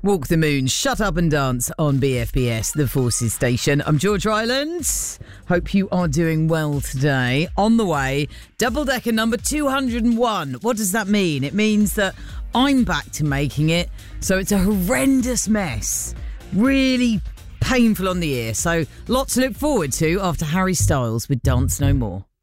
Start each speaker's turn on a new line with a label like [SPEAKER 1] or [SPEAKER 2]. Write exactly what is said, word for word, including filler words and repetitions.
[SPEAKER 1] Walk the Moon, Shut Up and Dance on B F B S, the Forces Station. I'm George Ryland. Hope you are doing well today. On the way, double-decker number two hundred one. What does that mean? It means that I'm back to making it, so it's a horrendous mess. Really painful on the ear, so lots to look forward to after Harry Styles with Dance No More.